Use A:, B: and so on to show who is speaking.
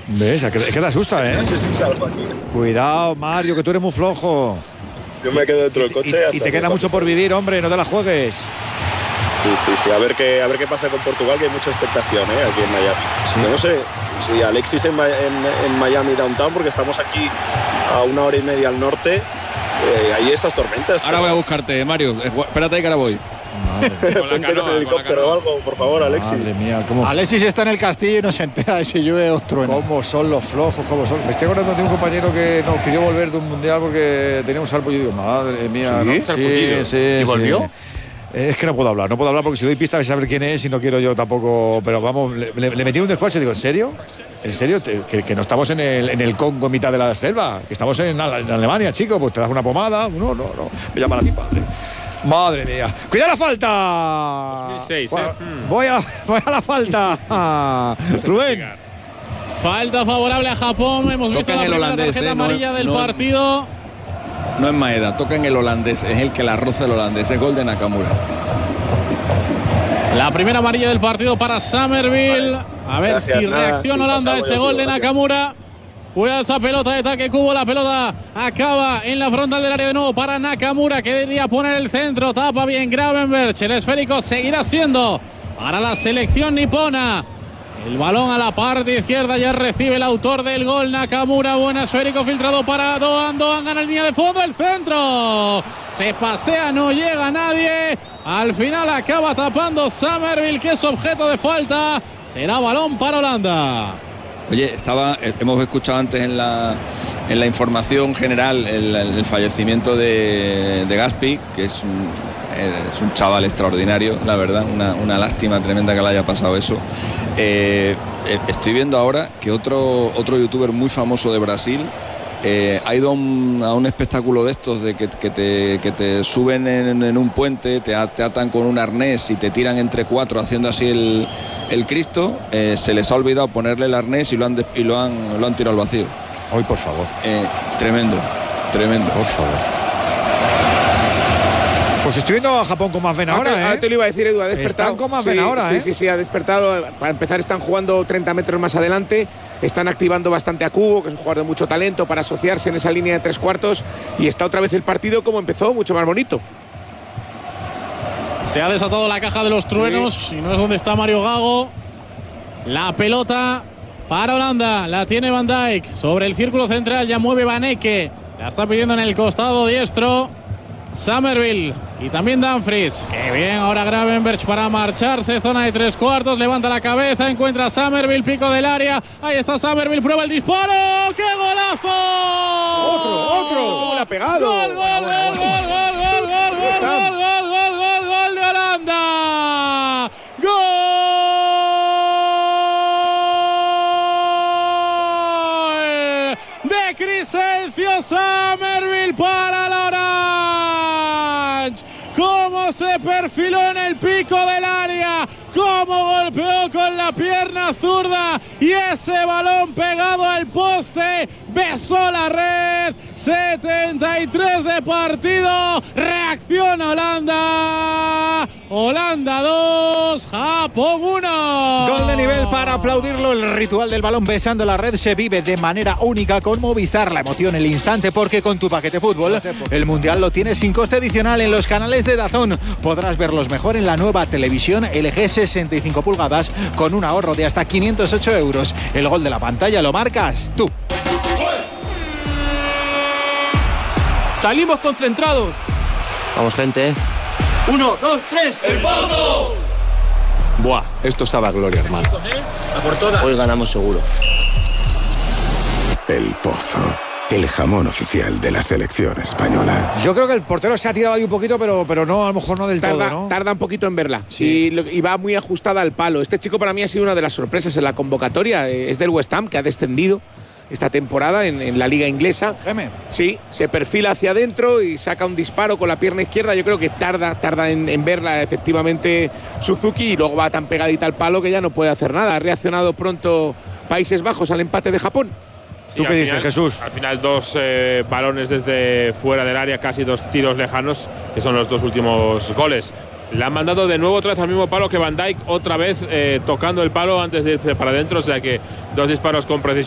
A: ¿Ves? Es que te asusta, ¿eh?
B: No sé si salgo aquí.
A: Cuidado, Mario, que tú eres muy flojo.
B: Yo me quedo dentro del coche.
A: Y te queda mucho por vivir, hombre, no te la juegues.
B: Sí. A ver qué pasa con Portugal, que hay mucha expectación aquí en Miami.
A: Sí.
B: Yo no sé si Alexis en Miami Downtown, porque estamos aquí a 1 hora y media al norte. Hay estas tormentas.
C: Ahora voy a buscarte, Mario. Espérate ahí que ahora voy.
B: Con la canoa, helicóptero o algo, por favor, Alexis.
A: Madre mía,
D: Alexis está en el castillo y no se entera de si llueve o truena.
A: ¿Cómo son los flojos? ¿Cómo son? Me estoy acordando de un compañero que nos pidió volver de un mundial porque tenía un sarpullido. Digo, madre mía, ¿no? Sí.
D: ¿Y volvió?
A: Es que no puedo hablar porque si doy pista vais a saber quién es y no quiero yo tampoco. Pero vamos, le metí un despacho y digo, ¿en serio? ¿En serio? Que no estamos en el Congo en mitad de la selva, que estamos en Alemania, chico. Pues te das una pomada. No. Me llaman a mi padre. Madre mía. ¡Cuidado la falta!
E: 2006,
A: Voy a la falta. Rubén.
F: Falta favorable a Japón. Hemos visto la primera tarjeta amarilla del partido.
C: No es Maeda, toca en el holandés. Es el que la roza el holandés. Es gol de Nakamura.
F: La primera amarilla del partido para Summerville. A ver si reacciona Holanda a ese gol de Nakamura. Cuidado esa pelota de Take Kubo. La pelota acaba en la frontal del área de nuevo para Nakamura, que debería poner el centro. Tapa bien Gravenberch. El esférico seguirá siendo para la selección nipona. El balón a la parte izquierda, ya recibe el autor del gol, Nakamura. Buen esférico filtrado para Doan. Doan gana en línea de fondo, el centro. Se pasea, no llega nadie. Al final acaba tapando Summerville, que es objeto de falta. Será balón para Holanda.
C: Oye, hemos escuchado antes en la información general el fallecimiento de Gaspi, que es un chaval extraordinario, la verdad, una lástima tremenda que le haya pasado eso. Estoy viendo ahora que otro youtuber muy famoso de Brasil ha ido a un espectáculo de estos de que te suben en un puente, te atan con un arnés y te tiran entre 4 haciendo así el Cristo. Se les ha olvidado ponerle el arnés y lo han tirado al vacío.
A: Hoy, por favor.
C: Tremendo, por favor.
A: Pues estoy viendo a Japón con más ven ahora,
G: te lo iba a decir, Edu, ha despertado.
A: Están con más ven ahora,
G: Sí, ha despertado. Para empezar, están jugando 30 metros más adelante. Están activando bastante a Kubo, que es un jugador de mucho talento, para asociarse en esa línea de 3/4. Y está otra vez el partido como empezó, mucho más bonito.
F: Se ha desatado la caja de los truenos, y no es donde está Mario Gago. La pelota para Holanda, la tiene Van Dijk. Sobre el círculo central ya mueve Vaneke. La está pidiendo en el costado diestro Summerville y también Dumfries. Qué bien ahora Gravenberch para marcharse. Zona de 3/4. Levanta la cabeza. Encuentra a Summerville. Pico del área. Ahí está Summerville. Prueba el disparo. ¡Qué golazo!
G: Otro. ¿Cómo le ha pegado?
F: Gol de Holanda. Gol de Crescencio Summerville para la Orange. Cómo se perfiló en el pico del área, cómo golpeó con la pierna zurda y ese balón pegado al poste besó la red. 73 de partido. Reacciona Holanda. Holanda 2, Japón 1.
D: Gol de nivel para aplaudirlo. El ritual del balón besando la red se vive de manera única con Movistar. La emoción, el instante, porque con tu paquete fútbol el Mundial lo tienes sin coste adicional en los canales de DAZN. Podrás verlos mejor en la nueva televisión LG 65 pulgadas con un ahorro de hasta 508 euros. El gol de la pantalla lo marcas tú.
H: Salimos concentrados.
I: Vamos, gente.
H: 1, 2, 3. ¡El Pozo!
I: Buah, esto sabe a gloria, hermano. Hoy ganamos seguro.
J: El Pozo, el jamón oficial de la selección española.
A: Yo creo que el portero se ha tirado ahí un poquito, pero no, a lo mejor no del todo, ¿no?
G: Tarda un poquito en verla.
A: Sí.
G: Y va muy ajustada al palo. Este chico para mí ha sido una de las sorpresas en la convocatoria. Es del West Ham, que ha descendido esta temporada en la liga inglesa. Sí, se perfila hacia adentro y saca un disparo con la pierna izquierda. Yo creo que tarda en verla efectivamente Suzuki, y luego va tan pegadita al palo que ya no puede hacer nada. Ha reaccionado pronto Países Bajos al empate de Japón.
A: ¿Tú qué dices, Jesús?
E: Al final 2 balones desde fuera del área, casi 2 tiros lejanos, que son los 2 últimos goles. Le han mandado de nuevo otra vez al mismo palo que Van Dijk, otra vez tocando el palo antes de irse para adentro, o sea que 2 disparos con precisión.